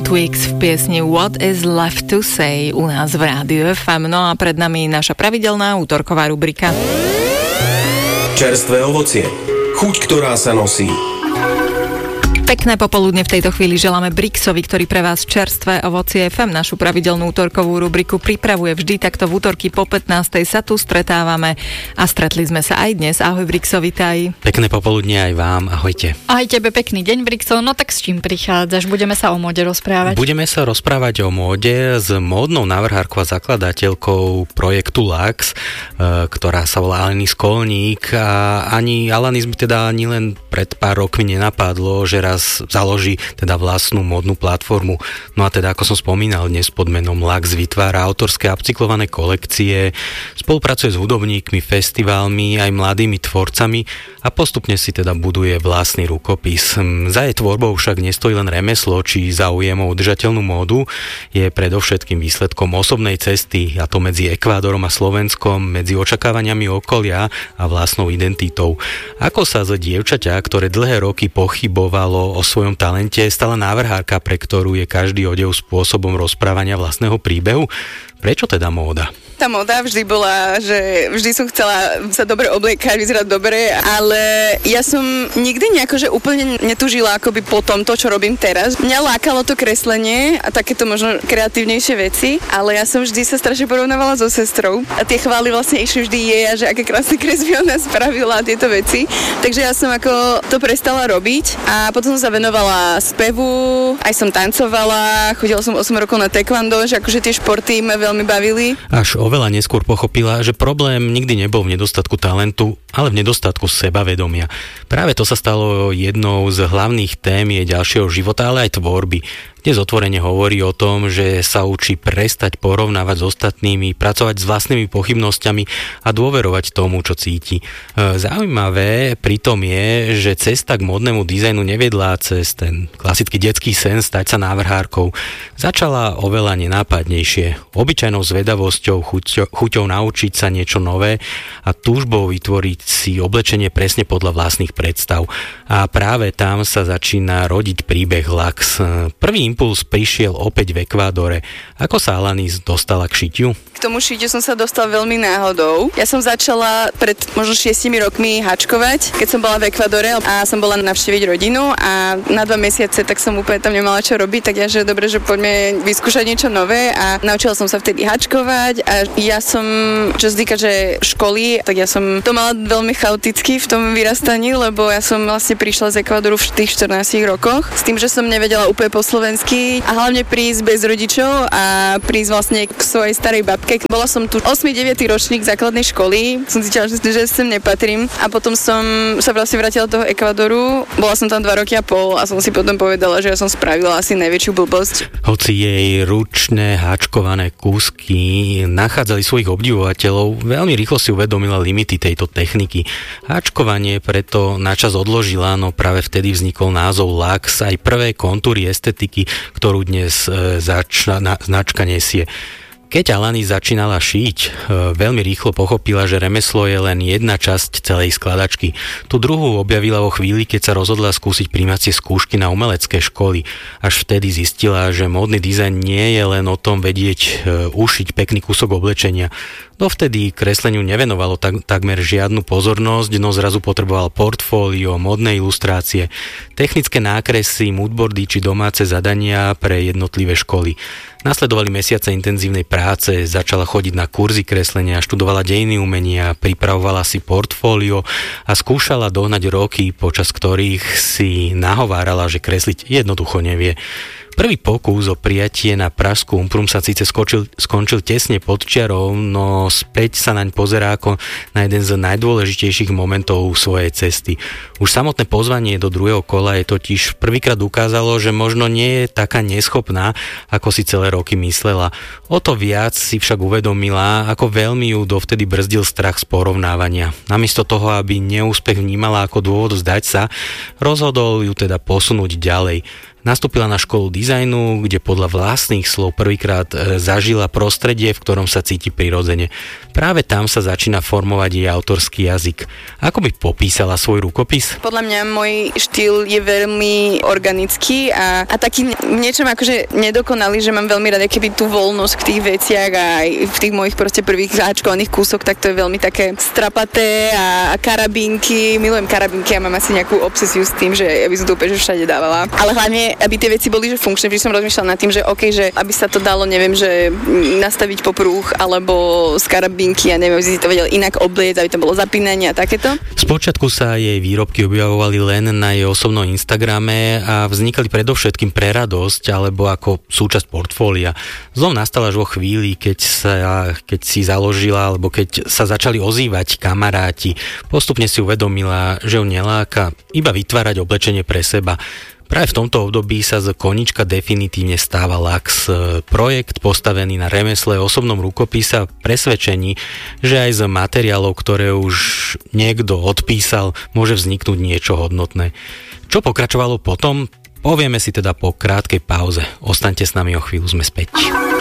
Twigs v piesni What is left to say u nás v Rádiu FM. No a pred nami naša pravidelná útorková rubrika. Čerstvé ovocie. Chuť, ktorá sa nosí. Pekné popoludne v tejto chvíli želáme Brixovi, ktorý pre vás čerstvé ovocie FM, našu pravidelnú útorkovú rubriku, pripravuje vždy takto v útorky po 15. sa tu stretávame a stretli sme sa aj dnes. Ahoj Brixo, vitaj. Pekné popoludne aj vám, ahojte. Aj tebe pekný deň, Brixo. No tak s čím prichádzaš? Budeme sa o móde rozprávať. Budeme sa rozprávať o móde s módnou návrhárkou a zakladateľkou projektu Lux, ktorá sa volá Alany Skolník, a ani Alanis by teda ani len pred pár rokmi nenapadlo, že raz založí teda vlastnú módnu platformu. No a teda, ako som spomínal, dnes pod menom Lux vytvára autorské upcyklované kolekcie, spolupracuje s hudobníkmi, festivalmi, aj mladými tvorcami a postupne si teda buduje vlastný rukopis. Za jej tvorbou však nestojí len remeslo či záujem o udržateľnú módu, je predovšetkým výsledkom osobnej cesty, a to medzi Ekvádorom a Slovenskom, medzi očakávaniami okolia a vlastnou identitou. Ako sa z dievčaťa, ktoré dlhé roky pochybovalo o svojom talente, stala návrhárka, pre ktorú je každý odev spôsobom rozprávania vlastného príbehu? Prečo teda móda? Tá moda vždy bola, že vždy som chcela sa dobre obliekať, vyzerať dobre, ale ja som nikdy nejako, že úplne netúžila akoby po tom to, čo robím teraz. Mňa lákalo to kreslenie a takéto možno kreatívnejšie veci, ale ja som vždy sa strašne porovnávala so sestrou a tie chvály vlastne išli vždy jej a že aké krásne kresby ona spravila tieto veci. Takže ja som ako to prestala robiť a potom som sa venovala spevu, aj som tancovala, chodila som 8 rokov na taekwondo, že akože tie športy ma veľmi bavili. Až oveľa neskôr pochopila, že problém nikdy nebol v nedostatku talentu, ale v nedostatku sebavedomia. Práve to sa stalo jednou z hlavných tém jej ďalšieho života, ale aj tvorby. Dnes otvorene hovorí o tom, že sa učí prestať porovnávať s ostatnými, pracovať s vlastnými pochybnosťami a dôverovať tomu, čo cíti. Zaujímavé pritom je, že cesta k módnemu dizajnu neviedla cez ten klasický detský sen stať sa návrhárkou. Začala oveľa nenápadnejšie, obyčajnou zvedavosťou, chuťou naučiť sa niečo nové a túžbou vytvoriť si oblečenie presne podľa vlastných predstav. A práve tam sa začína rodiť príbeh Lux. Prvý impuls prišiel opäť v Ekvádore. Ako sa Alanis dostala k šitiu? K tomu šitiu som sa dostala veľmi náhodou. Ja som začala pred možno 6 rokmi hačkovať, keď som bola v Ekvádore a som bola navštíviť rodinu a na 2 mesiace tak som úplne tam nemala čo robiť, tak ja, že dobre, že poďme vyskúšať niečo nové a naučila som sa vtedy hačkovať a ja som, čo sa týka, že školy, tak ja som to mala veľmi chaoticky v tom vyrastaní, lebo ja som vlastne prišla z Ekvádoru v tých 14 rokoch s tým, že som nevedela úplne po slovensky a hlavne prísť bez rodičov a prísť vlastne k svojej starej babke. Bola som tu 8-9 ročník základnej školy, som cítila, že sem nepatrím a potom som sa vlastne vrátila do toho Ekvádoru, bola som tam 2 roky a pol a som si potom povedala, že ja som spravila asi najväčšiu blbosť. Hoci jej ručné háčkované kúsky nachádzali svojich obdivovateľov, veľmi rýchlo si uvedomila limity tejto techniky. Háčkovanie preto načas odložila, no práve vtedy vznikol názov Lux, aj prvé kontúry estetiky, ktorú dnes značka nesie. Keď Alanis začínala šiť, veľmi rýchlo pochopila, že remeslo je len jedna časť celej skladačky. Tu druhú objavila vo chvíli, keď sa rozhodla skúsiť prijímacie skúšky na umelecké školy. Až vtedy zistila, že módny dizajn nie je len o tom vedieť ušiť pekný kúsok oblečenia. Dovtedy kresleniu nevenovalo takmer žiadnu pozornosť, no zrazu potreboval portfólio, módne ilustrácie, technické nákresy, moodboardy či domáce zadania pre jednotlivé školy. Nasledovali mesiace intenzívnej práce, začala chodiť na kurzy kreslenia, študovala dejiny umenia, pripravovala si portfólio a skúšala dohnať roky, počas ktorých si nahovárala, že kresliť jednoducho nevie. Prvý pokus o prijatie na pražskú Umprum sa síce skončil tesne pod čiarou, no späť sa naň pozerá ako na jeden z najdôležitejších momentov svojej cesty. Už samotné pozvanie do druhého kola je totiž prvýkrát ukázalo, že možno nie je taká neschopná, ako si celé roky myslela. O to viac si však uvedomila, ako veľmi ju dovtedy brzdil strach z porovnávania. Namiesto toho, aby neúspech vnímala ako dôvod vzdať sa, rozhodol ju teda posunúť ďalej. Nastúpila na školu dizajnu, kde podľa vlastných slov prvýkrát zažila prostredie, v ktorom sa cíti prirodzene. Práve tam sa začína formovať jej autorský jazyk. Ako by popísala svoj rukopis? Podľa mňa môj štýl je veľmi organický a taký niečom akože nedokonalý, že mám veľmi rada keby tú voľnosť v tých veciach a aj v tých mojich proste prvých zaháčkovaných kúsok, tak to je veľmi také strapaté a karabínky. Milujem karabínky a mám asi nejakú obsesiu s tým, že ja by som to úplne všade dávala. Ale hlavne, aby tie veci boli že funkčné, vždy som rozmýšľala nad tým, že OK, že aby sa to dalo, neviem, že nastaviť popruh alebo z karabínky a neviem, aby si to vedel inak obliecť, aby to bolo zapínanie a takéto. Spočiatku sa jej výrobky objavovali len na jej osobnom Instagrame a vznikali predovšetkým pre radosť alebo ako súčasť portfólia. Zlom nastala až vo chvíli, keď si založila alebo keď sa začali ozývať kamaráti. Postupne si uvedomila, že ju neláka iba vytvárať oblečenie pre seba. Práve v tomto období sa z konička definitívne stáva Lux, projekt postavený na remesle, osobnom rukopise, presvedčení, že aj z materiálov, ktoré už niekto odpísal, môže vzniknúť niečo hodnotné. Čo pokračovalo potom? Povieme si teda po krátkej pauze. Ostaňte s nami, o chvíľu sme späť.